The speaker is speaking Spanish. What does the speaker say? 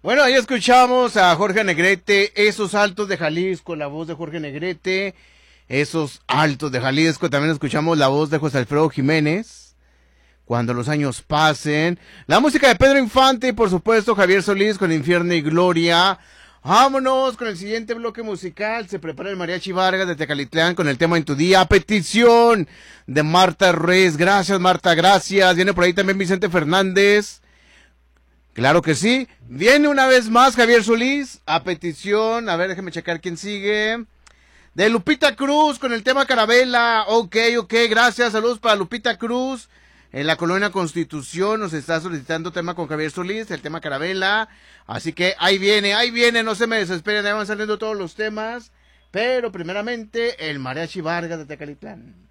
Bueno, ahí escuchamos a Jorge Negrete, Esos Altos de Jalisco, la voz de Jorge Negrete, Esos Altos de Jalisco. También escuchamos la voz de José Alfredo Jiménez, Cuando los años pasen. La música de Pedro Infante y por supuesto Javier Solís con Infierno y Gloria. Vámonos con el siguiente bloque musical. Se prepara el Mariachi Vargas de Tecalitlán con el tema En tu día, a petición de Marta Ruiz. Gracias, Marta, gracias. Viene por ahí también Vicente Fernández. Claro que sí. Viene una vez más Javier Solís, a petición, a ver, déjeme checar quién sigue. De Lupita Cruz con el tema Carabela. Ok, gracias, saludos para Lupita Cruz. En la Colonia Constitución nos está solicitando tema con Javier Solís, el tema Carabela. Así que ahí viene, no se me desesperen, ahí van saliendo todos los temas. Pero primeramente el Mariachi Vargas de Tecalitlán.